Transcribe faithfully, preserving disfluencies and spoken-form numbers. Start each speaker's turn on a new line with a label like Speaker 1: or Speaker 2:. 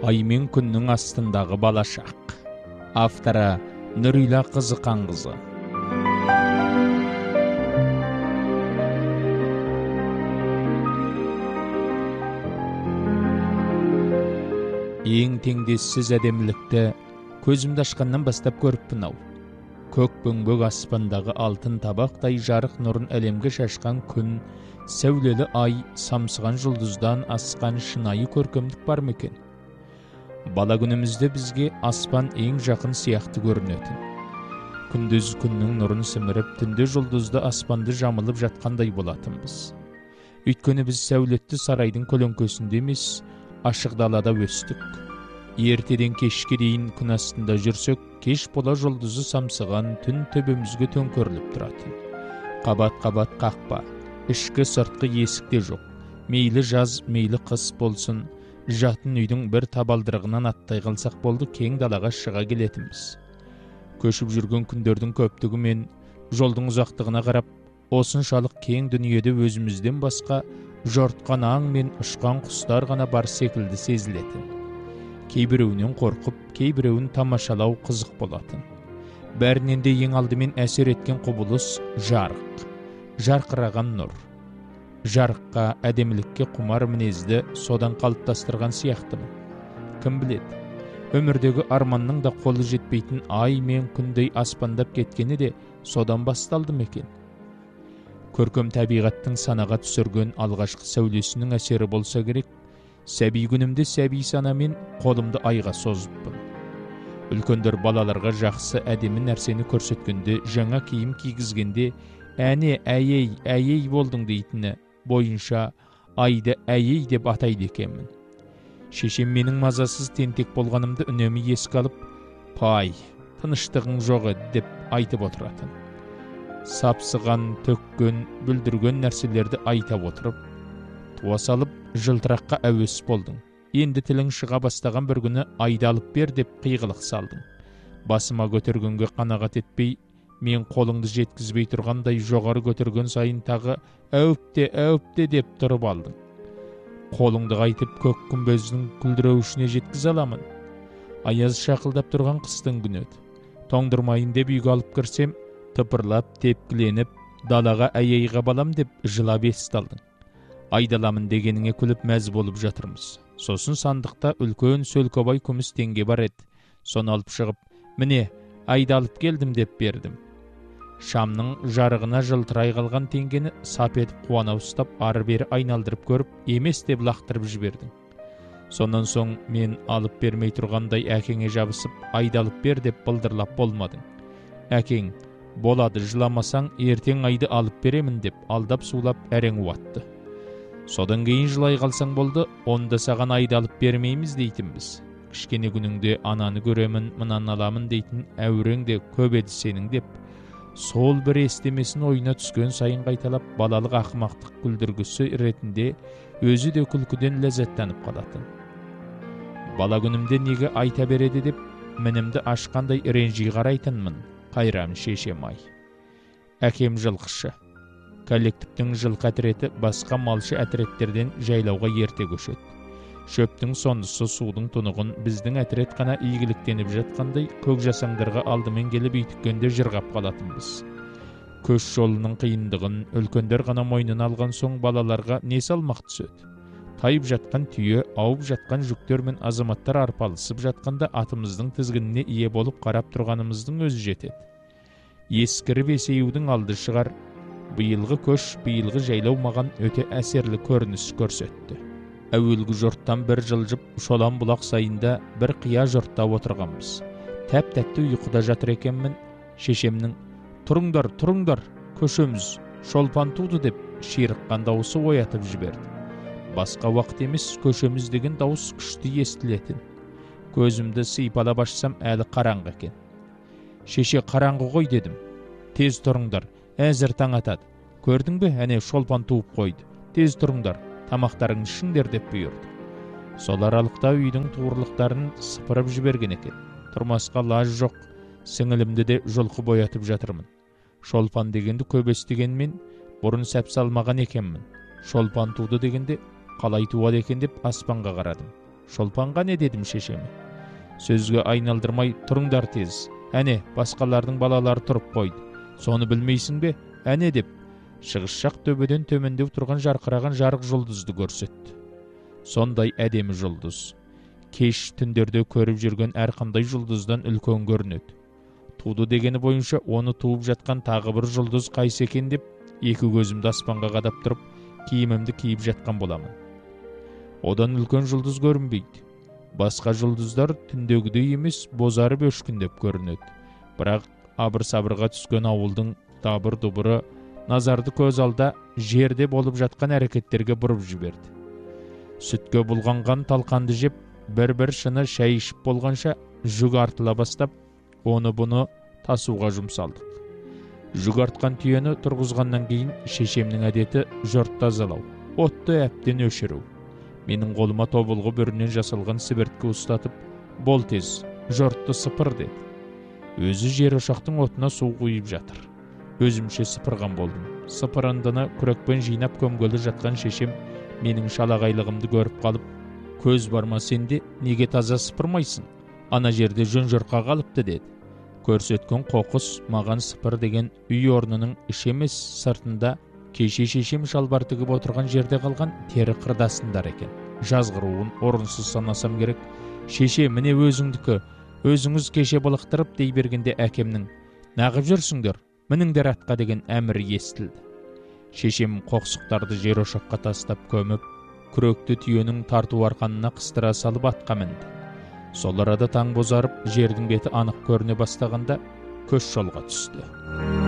Speaker 1: Ай мен күннің астындағы балашақ. Авторы Нұрила Қызықанқызы. Ең теңдессіз әдемілікті көзімді ашқаннан бастап көріппін ау. Көк бөңбөк аспандағы алтын табақтай жарық нұрын әлемге шашқан күн, сәулелі ай, самсыған жұлдыздан асқан шынайы көркемдік бар ма екен? Бала күнімізде бізге аспан ең жақын сияқты көрінетін. Күндіз күннің нұрын сіміріп, түнде жұлдызды аспанды жамылып жатқандай болатынбыз. Өйткені біз сәулетті сарайдың көлеңкесінде емес, ашық далада өстік. Ертеден кешке дейін күн астында жүрсек, кеш бола жұлдызы самсыған түн төбемізге төңкеріліп тұратын. Қабат-қабат қақпа, ішкі сыртқы есікте жоқ. Мейлі жаз, мейлі қыс болсын, жатын үйдің бір табалдырығынан аттай қалсақ болды, кең далаға шыға келетінбіз. Көшіп жүрген күндердің көптігі мен жолдың ұзақтығына қарап, осыншалық кең дүниеде өзімізден басқа жортқан аң мен ұшқан құстар ғана бар секілді сезілетін. Кейбіреуінен қорқып, кейбіреуін тамашалау қызық болатын. Бәрінен де ең алдымен әсер еткен құбылыс жарық, жарқыраған нұр. Жарыққа, әдемілікке құмар мінезді содан қалыптастырған сияқтымын. Кім біледі, өмірдегі арманның да қолы жетпейтін ай мен күндей аспандап кеткені де содан басталды ма екен? Көркем табиғаттың санаға түсірген алғашқы сәулесінің әсері болса керек, сәби күнімде сәби санамен қолымды айға созыппын. Үлкендер балаларға жақсы әдемі нәрсені көрсеткенде, жаңа киім кигізгенде, әне әйей, әйей болдың дейтіні бойынша айды әйей деп атайды екенмін. Шешем менің мазасыз тентек болғанымды үнемі еске алып, пай, тыныштығың жоғы деп айтып отыратын. Сапсыған, төккен, бүлдірген нәрселерді айта отырып, туа салып, жылтыраққа әуес болдың. Енді тілің шыға бастаған бір күні айды алып бер деп қиғылық салдың. Басыма көтергенге қанағат етпей, мен қолыңды жеткізбей тұрғандай жоғары көтерген сайын тағы әупте, әупте деп тұрып алдың. Қолыңды қайтып көк күмбездің күлдіреуішіне жеткіз аламын. Аяз шақылдап тұрған қыстың күні еді. Тоңдырмайын деп үйге алып кірсем, тыпырлап, тепкіленіп, далаға әйейға балам деп жылап есталдың. Айдаламын дегеніңе күліп мәз болып жатырмыз. Сосын сандықта үлкен сөлкобай күміс теңге бар еді. Соны алып шығып, міне, айды алып келдім деп бердім. Шамның жарығына жылтырай қалған теңгені сап етіп қуана ұстап, ары-бері айналдырып көріп, емес деп лақтырып жібердің. Сонан соң мен алып бермей тұрғандай әкеңе жабысып, айды алып бер деп былдырлап болмадың. Әкең, болады, жыламасаң, ертең айды алып беремін деп алдап сулап әрең уатты. Содан кейін жылай қалсаң болды, онда саған айды алып бермейміз дейтінбіз. Кішкене күніңде ананы көремін, мынаны аламын дейтін әурең де көп еді сенің деп, сол бір естемесін ойына түскен сайын қайталап, балалық ақымақтық күлдіргісі ретінде өзі де күлкіден ләззаттанып қалатын. Бала күнімде неге айта береді деп, мінімді ашқандай ренжи қарайтынмын, қайрам шешем ай. Әкем жылқышы. Коллективтің жылқы әтіреті басқа малшы әтіреттерден жайлауға ерте көшеді. Шөптің сондысы судың тұнығын біздің әтірет қана игіліктеніп жатқандай, көк жасаңдарға алдымен келіп үйтіккенде жырғап қалатынбыз. Көш жолының қиындығын үлкендер ғана мойнына алған соң балаларға не салмақ түседі? Тайып жатқан түйе, ауып жатқан жүктер мен азаматтар арпалысып жатқанда атымыздың тізгініне ие болып қарап тұрғанымыздың өзі жетеді. Ескіріп есеюдің алды шығар, биылғы көш, биылғы жайлау маған өте әсерлі көрініс көрсетті. Әуелгі жұрттан бір жылжып, шолан бұлақ сайында бір қия жұртта отырғанбыз. Тәп-тәтті ұйқыда жатыр екенмін. Шешемнің «Тұрыңдар, тұрыңдар, көшеміз, шолпан туды» деп ширыққан дауысы оятып жіберді. Басқа уақыт емес, көшеміз деген дауыс күшті естілетін. Көзімді сипалап ашсам, әлі қараңғы екен. Шеше, қараңғы ғой дедім. Тез тұрыңдар, әзір таң атады. Көрдің бе, әне шолпан туып қойды. Тез тұрыңдар, тамақтарың ішіңдер деп бұйырды. Сол аралықта үйдің туырлықтарын сыпырып жіберген екен. Тұрмасқа лаж жоқ, сіңілімді де жұлқы боятып жатырмын. Шолпан дегенді көп естігенмен, бұрын сәп салмаған екенмін. Шолпан туды дегенде қалай туады екен деп аспанға қарадым. Шолпанға не дедім шешеме? Сөзге айналдырмай тұрыңдар тез. Әне, басқалардың балалары тұрып қойды. Соны білмейсің бе? Әне деп, шығыс жақ төбеден төмендеу тұрған жарқыраған жарық жұлдызды көрсетті. Сондай әдемі жұлдыз. Кеш түндерде көріп жүрген әрқандай жұлдыздан үлкен көрінеді. Туды дегені бойынша оны туып жатқан тағы бір жұлдыз қайсы екен деп, екі көзімді аспанға қадап тұрып, киімімді киіп жатқан боламын. Одан үлкен жұлдыз көрінбейді. Басқа жұлдыздар түндегідей емес, бозарып өшкіндеп көрінеді. Бірақ абыр-сабырға түскен ауылдың дабыр-дұбыры назарды көз алда жерде болып жатқан әрекеттерге бұрып жіберді. Сүтке бұлғанған талқанды жеп, бір-бір шыны шай ішіп болғанша жүк артыла бастап, оны бұны тасуға жұмсалдық. Жүк артқан түйені тұрғызғаннан кейін шешемнің әдеті жұрт тазалау, отты әптен өшіру. Менің қолыма тобылғы бүрінен жасалған сібірткі ұстатып, бол тез, жұртты сыпыр деді. Өзі жер ошақтың отына су құйып жатыр. Өзімше сыпырған болдым. Сыпырындыны күрекпен жинап көмгелі жатқан шешем менің шалағайлығымды көріп қалып, көз барма сенде, неге таза сыпырмайсың? Ана жерде жөн жұрқа қалыпты деді. Көрсеткен қоқыс маған сыпыр деген үй орнының іші емес, сыртында кеше шешем шалбар тігіп отырған жерде қалған тері қырдасындар екен. Жазғыруын орынсыз санасам керек. Шеше, міне өзіңдікі, өзіңіз кеше былықтырып дей бергенде әкемнің нағып жүрсіңдер, мініңдер атқа деген әмірі естілді. Шешем қоқсықтарды жер ошаққа тастап көміп, күректі түйенің тарту арқанына қыстыра салып атқа мінді. Сол арада таң бозарып, жердің беті анық көріне бастағанда көш жолға түсті.